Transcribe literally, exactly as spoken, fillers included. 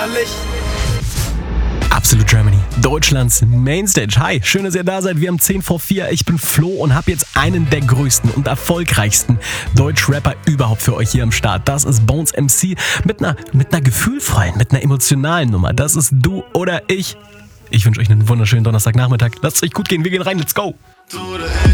Absolute Germany, Deutschlands Mainstage. Hi, schön, dass ihr da seid. Wir haben zehn vor vier. Ich bin Flo und habe jetzt einen der größten und erfolgreichsten Deutsch-Rapper überhaupt für euch hier am Start. Das ist Bones M C mit einer, mit einer gefühlvollen, mit einer emotionalen Nummer. Das ist Du oder Ich. Ich wünsche euch einen wunderschönen Donnerstagnachmittag. Lasst es euch gut gehen, wir gehen rein, let's go!